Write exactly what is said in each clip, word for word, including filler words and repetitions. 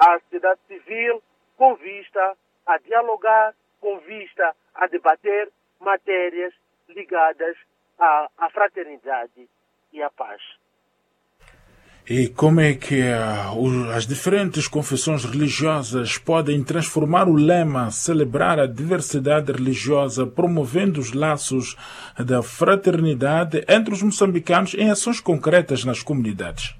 à sociedade civil com vista a dialogar, com vista a debater matérias ligadas à, à fraternidade e à paz. E como é que uh, as diferentes confissões religiosas podem transformar o lema celebrar a diversidade religiosa, promovendo os laços da fraternidade entre os moçambicanos em ações concretas nas comunidades?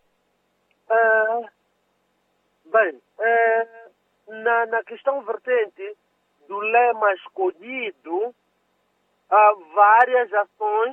Uh, bem, uh, na, na questão vertente do lema escolhido, uh, várias ações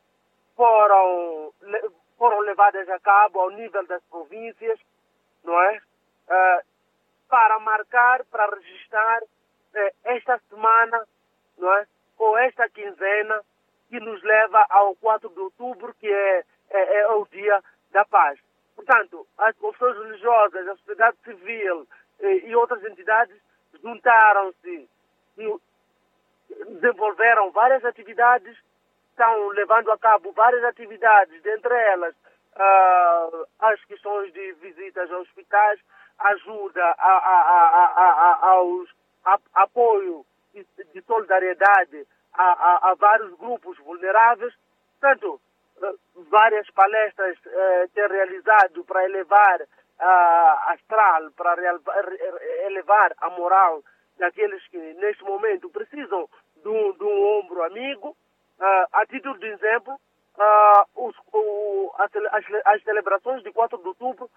foram... foram levadas a cabo ao nível das províncias, não é? Uh, para marcar, para registrar uh, esta semana, não é? Ou esta quinzena que nos leva ao quatro de outubro, que é, é, é o Dia da Paz. Portanto, as confissões religiosas, a sociedade civil eh, e outras entidades juntaram-se e desenvolveram várias atividades, estão levando a cabo várias atividades, dentre elas uh, as questões de visitas aos hospitais, ajuda a, a, a, a, a, aos a, apoio de, de solidariedade a, a, a vários grupos vulneráveis. Portanto, uh, várias palestras uh, têm realizado para elevar a uh, astral, para elevar a moral daqueles que neste momento precisam de um, de um ombro amigo. Uh, a título de exemplo, uh, os, o, as, as celebrações de quatro de outubro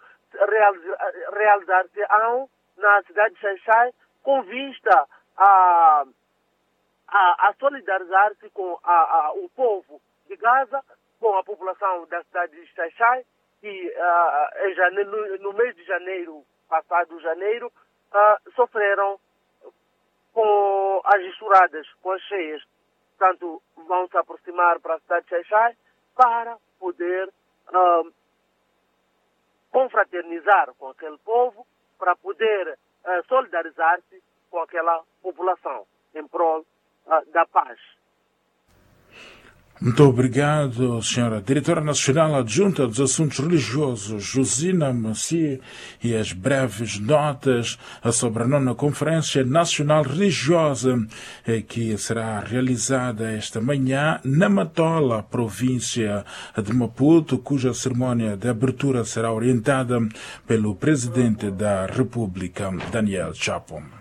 realizar-se-ão na cidade de Xai-Xai com vista a, a, a solidarizar-se com a, a, o povo de Gaza, com a população da cidade de Xai-Xai, que uh, em janeiro, no, no mês de janeiro, passado janeiro, uh, sofreram com as enxurradas, com as cheias. Portanto, vão se aproximar para a cidade de Xai-Xai para poder uh, confraternizar com aquele povo, para poder uh, solidarizar-se com aquela população em prol uh, da paz. Muito obrigado, senhora Diretora Nacional Adjunta dos Assuntos Religiosos, Josina Massi, e as breves notas sobre a nona Conferência Nacional Religiosa que será realizada esta manhã na Matola, província de Maputo, cuja cerimónia de abertura será orientada pelo Presidente da República, Daniel Chapo.